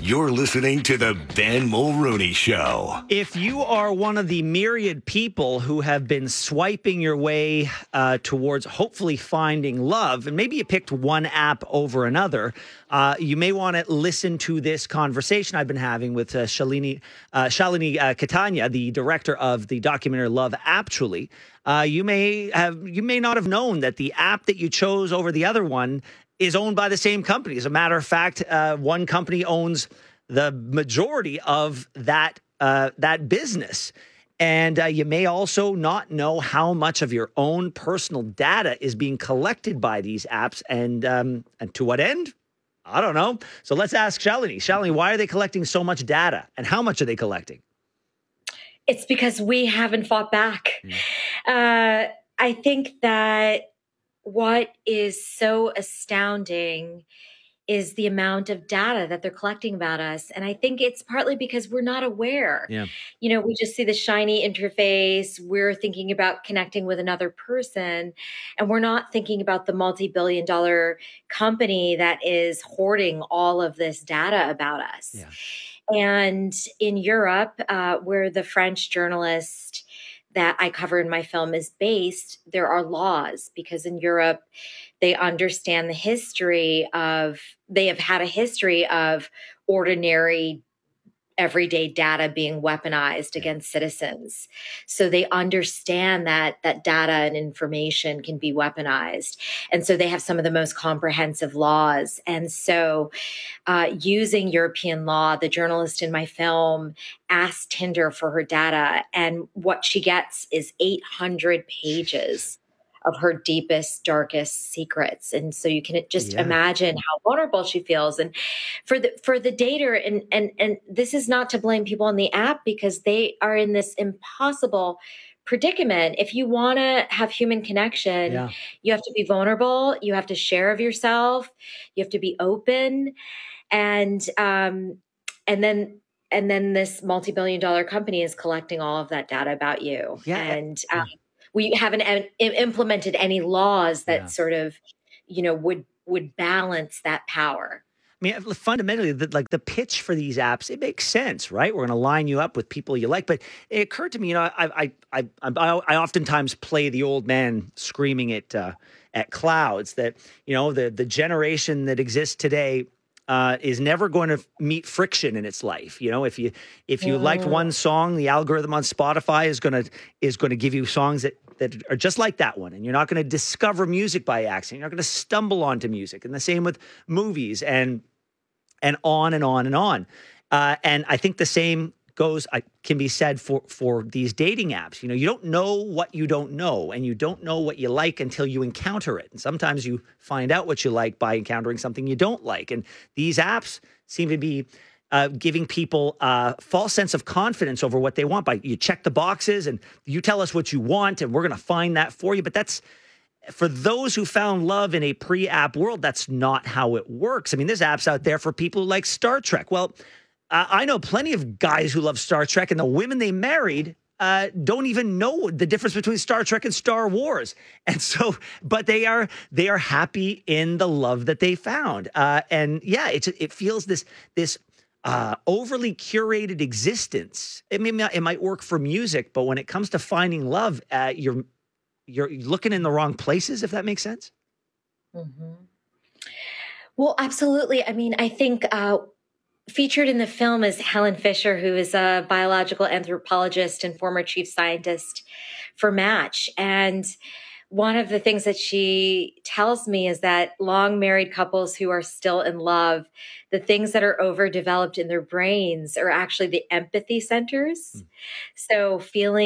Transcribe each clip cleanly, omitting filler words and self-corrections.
You're listening to the Ben Mulrooney Show. If you are one of the myriad people who have been swiping your way towards hopefully finding love, and maybe you picked one app over another, you may want to listen to this conversation I've been having with Shalini Catania, the director of the documentary Love Actually. You may not have known that the app that you chose over the other one is owned by the same company. As a matter of fact, one company owns the majority of that business. And you may also not know how much of your own personal data is being collected by these apps and to what end? I don't know. So let's ask Shalini. Shalini, why are they collecting so much data and how much are they collecting? It's because we haven't fought back. I think that what is so astounding is the amount of data that they're collecting about us. And I think it's partly because we're not aware. Yeah. You know, we just see the shiny interface. We're thinking about connecting with another person. And we're not thinking about the multi-billion-dollar company that is hoarding all of this data about us. Yeah. And in Europe, where the French journalist that I cover in my film is based, there are laws because in Europe, they understand they have had a history of ordinary everyday data being weaponized against citizens. So they understand that data and information can be weaponized. And so they have some of the most comprehensive laws. And so using European law, the journalist in my film asked Tinder for her data. And what she gets is 800 pages of her deepest, darkest secrets. And so you can just imagine how vulnerable she feels. And for the dater, and this is not to blame people on the app because they are in this impossible predicament. If you want to have human connection, you have to be vulnerable. You have to share of yourself. You have to be open. And then this multi-billion-dollar company is collecting all of that data about you. Yeah. And we haven't implemented any laws that sort of, would balance that power. I mean, fundamentally, the pitch for these apps, it makes sense, right? We're going to line you up with people you like. But it occurred to me, I oftentimes play the old man screaming at clouds that, the generation that exists today is never going to meet friction in its life. If you liked one song, the algorithm on Spotify is going to give you songs that are just like that one, and you're not going to discover music by accident. You're not going to stumble onto music, and the same with movies, and on and on and on. And I think the same can be said for these dating apps. You don't know what you don't know, and you don't know what you like until you encounter it. And sometimes you find out what you like by encountering something you don't like. And these apps seem to be giving people a false sense of confidence over what they want. You check the boxes and you tell us what you want, and we're going to find that for you. But that's for those who found love in a pre-app world. That's not how it works. I mean, there's apps out there for people who like Star Trek. Well, I know plenty of guys who love Star Trek, and the women they married don't even know the difference between Star Trek and Star Wars. And so, but they are happy in the love that they found. It feels this overly curated existence. It might work for music, but when it comes to finding love, you're looking in the wrong places, if that makes sense. Mm-hmm. Well, absolutely. I mean, I think featured in the film is Helen Fisher, who is a biological anthropologist and former chief scientist for Match. And one of the things that she tells me is that long married couples who are still in love, the things that are overdeveloped in their brains are actually the empathy centers. So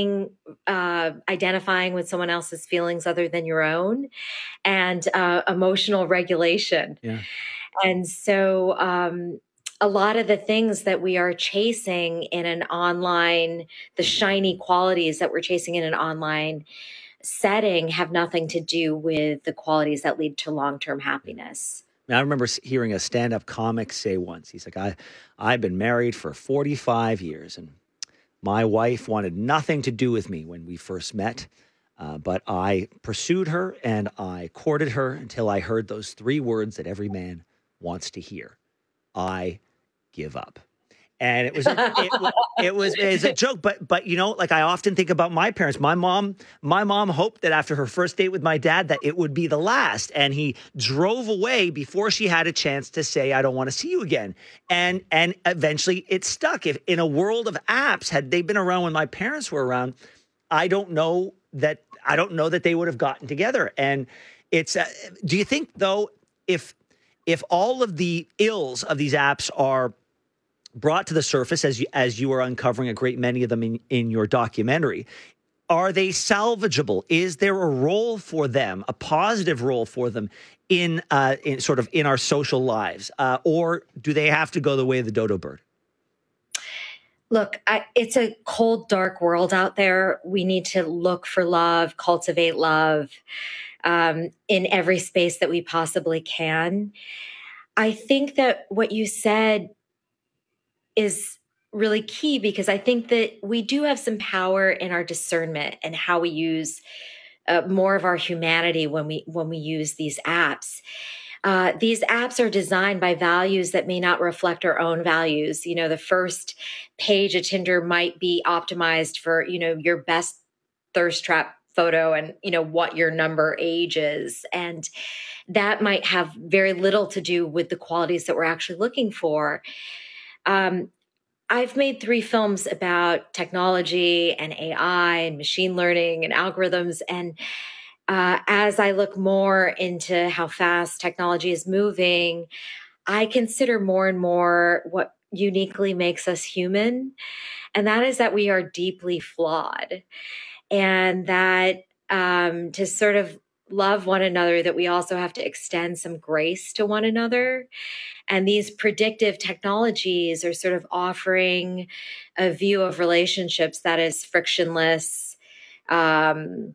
identifying with someone else's feelings other than your own, and emotional regulation. Yeah. And so a lot of the things that we are chasing in an online, the shiny qualities that we're chasing in an online setting have nothing to do with the qualities that lead to long-term happiness. I remember hearing a stand-up comic say once, he's like, I've been married for 45 years, and my wife wanted nothing to do with me when we first met, but I pursued her and I courted her until I heard those three words that every man wants to hear. I give up. And it was a joke, but you know, like I often think about my parents. My mom hoped that after her first date with my dad that it would be the last, and he drove away before she had a chance to say, "I don't want to see you again." And eventually it stuck. If in a world of apps, had they been around when my parents were around, I don't know that they would have gotten together. And it's do you think though, if all of the ills of these apps are brought to the surface, as you are uncovering a great many of them in your documentary, are they salvageable? Is there a role for them, a positive role for them in our social lives, or do they have to go the way of the dodo bird? Look, it's a cold, dark world out there. We need to look for love, cultivate love in every space that we possibly can. I think that what you said is really key, because I think that we do have some power in our discernment and how we use more of our humanity when we use these apps. These apps are designed by values that may not reflect our own values. You know, the first page of Tinder might be optimized for, you know, your best thirst trap photo and, you know, what your number age is. And that might have very little to do with the qualities that we're actually looking for. I've made 3 films about technology and AI and machine learning and algorithms. And as I look more into how fast technology is moving, I consider more and more what uniquely makes us human. And that is that we are deeply flawed. And that to sort of love one another, that we also have to extend some grace to one another. And these predictive technologies are sort of offering a view of relationships that is frictionless, and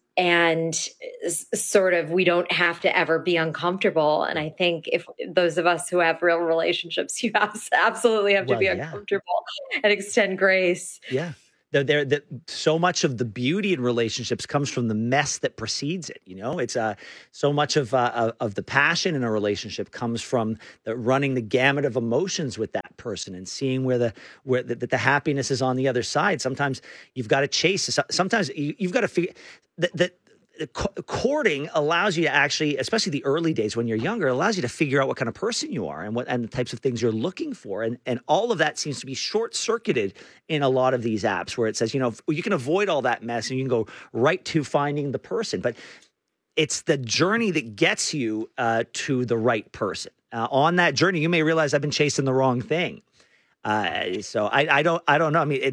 sort of we don't have to ever be uncomfortable. And I think if those of us who have real relationships, you absolutely have to be uncomfortable and extend grace. Yeah. So much of the beauty in relationships comes from the mess that precedes it. You know, it's so much of the passion in a relationship comes from running the gamut of emotions with that person and seeing where the happiness is on the other side. Sometimes you've got to chase. Sometimes you've got to figure that. Courting allows you to actually, especially the early days when you're younger, allows you to figure out what kind of person you are and the types of things you're looking for. And all of that seems to be short-circuited in a lot of these apps where it says, you know, you can avoid all that mess and you can go right to finding the person. But it's the journey that gets you to the right person. On that journey, you may realize I've been chasing the wrong thing. So I don't know. I mean,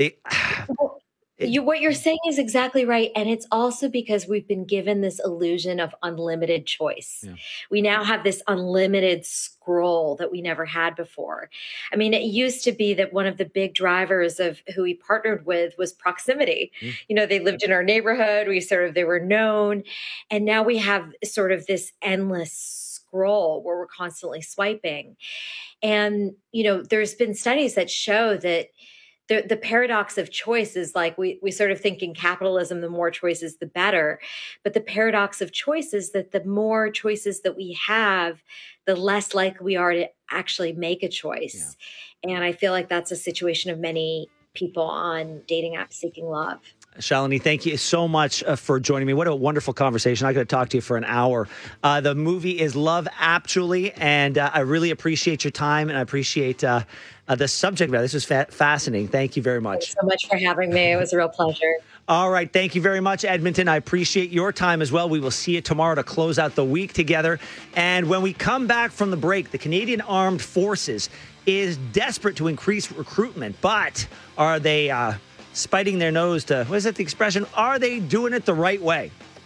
What you're saying is exactly right. And it's also because we've been given this illusion of unlimited choice. Yeah. We now have this unlimited scroll that we never had before. I mean, it used to be that one of the big drivers of who we partnered with was proximity. Mm. You know, they lived in our neighborhood. They were known. And now we have sort of this endless scroll where we're constantly swiping. And, you know, there's been studies that show that the paradox of choice is like we sort of think in capitalism, the more choices, the better. But the paradox of choice is that the more choices that we have, the less likely we are to actually make a choice. Yeah. And I feel like that's a situation of many people on dating apps seeking love. Shalini, thank you so much for joining me. What a wonderful conversation. I could talk to you for an hour. The movie is Love Actually, and I really appreciate your time, and I appreciate the subject matter. This was fascinating. Thank you very much. Thanks so much for having me. It was a real pleasure. All right. Thank you very much, Edmonton. I appreciate your time as well. We will see you tomorrow to close out the week together. And when we come back from the break, the Canadian Armed Forces is desperate to increase recruitment, but are they spiting their nose to, what is it, the expression? Are they doing it the right way?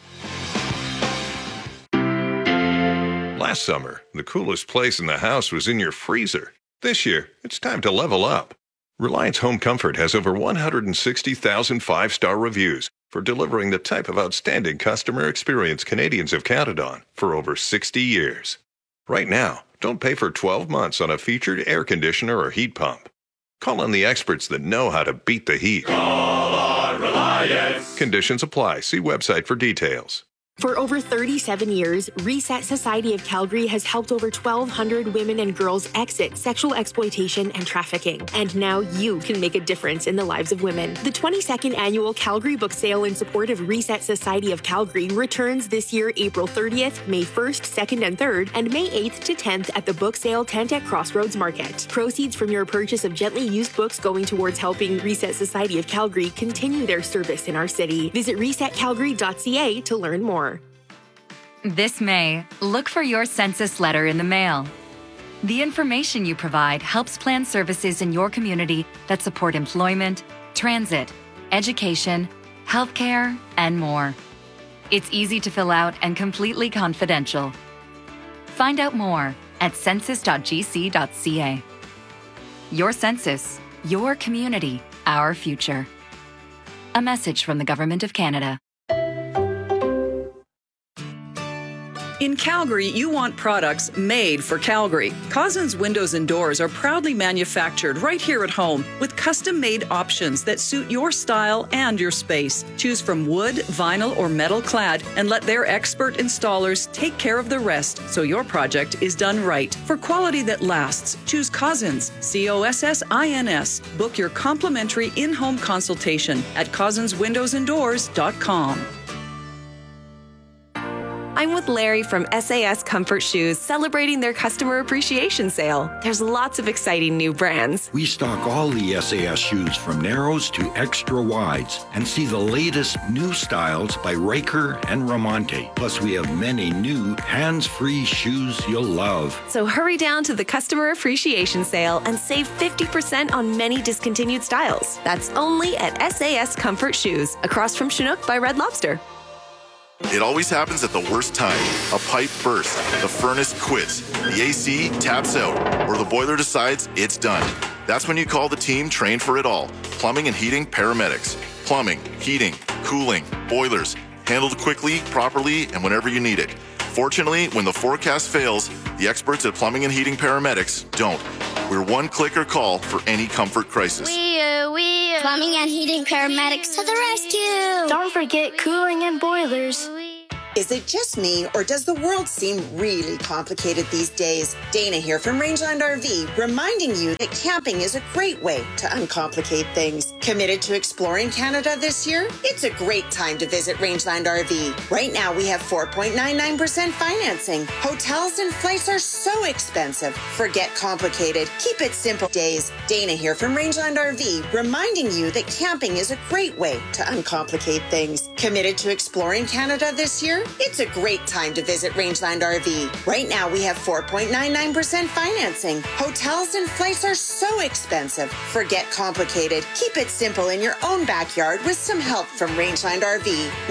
Last summer, the coolest place in the house was in your freezer. This year, it's time to level up. Reliance Home Comfort has over 160,000 five-star reviews for delivering the type of outstanding customer experience Canadians have counted on for over 60 years. Right now, don't pay for 12 months on a featured air conditioner or heat pump. Call on the experts that know how to beat the heat. Call on Reliance. Conditions apply. See website for details. For over 37 years, Reset Society of Calgary has helped over 1,200 women and girls exit sexual exploitation and trafficking. And now you can make a difference in the lives of women. The 22nd annual Calgary Book Sale in support of Reset Society of Calgary returns this year, April 30th, May 1st, 2nd, and 3rd, and May 8th to 10th at the Book Sale tent at Crossroads Market. Proceeds from your purchase of gently used books going towards helping Reset Society of Calgary continue their service in our city. Visit resetcalgary.ca to learn more. This May, look for your census letter in the mail. The information you provide helps plan services in your community that support employment, transit, education, healthcare, and more. It's easy to fill out and completely confidential. Find out more at census.gc.ca. Your census, your community, our future. A message from the Government of Canada. In Calgary, you want products made for Calgary. Cousins Windows and Doors are proudly manufactured right here at home with custom-made options that suit your style and your space. Choose from wood, vinyl, or metal clad and let their expert installers take care of the rest so your project is done right. For quality that lasts, choose Cousins, COSSINS. Book your complimentary in-home consultation at cousinswindowsanddoors.com. I'm with Larry from SAS Comfort Shoes, celebrating their customer appreciation sale. There's lots of exciting new brands. We stock all the SAS shoes from narrows to extra wides and see the latest new styles by Riker and Ramonte. Plus, we have many new hands-free shoes you'll love. So hurry down to the customer appreciation sale and save 50% on many discontinued styles. That's only at SAS Comfort Shoes, across from Chinook by Red Lobster. It always happens at the worst time. A pipe bursts, the furnace quits, the AC taps out, or the boiler decides it's done. That's when you call the team trained for it all. Plumbing and heating paramedics. Plumbing, heating, cooling, boilers. Handled quickly, properly, and whenever you need it. Fortunately, when the forecast fails, the experts at Plumbing and Heating Paramedics don't. We're one click or call for any comfort crisis. Plumbing and Heating Paramedics to the rescue! Don't forget cooling and boilers. Is it just me, or does the world seem really complicated these days? Dana here from Rangeland RV, reminding you that camping is a great way to uncomplicate things. Committed to exploring Canada this year? It's a great time to visit Rangeland RV. Right now, we have 4.99% financing. Hotels and flights are so expensive. Forget complicated. Keep it simple days. Dana here from Rangeland RV, reminding you that camping is a great way to uncomplicate things. Committed to exploring Canada this year? It's a great time to visit Rangeland RV. Right now, we have 4.99% financing. Hotels and flights are so expensive. Forget complicated. Keep it simple in your own backyard with some help from Rangeland RV.